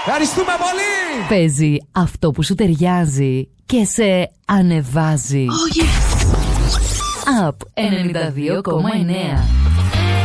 Ευχαριστούμε πολύ. Παίζει αυτό που σου ταιριάζει και σε ανεβάζει. Oh yes. Up 92,9.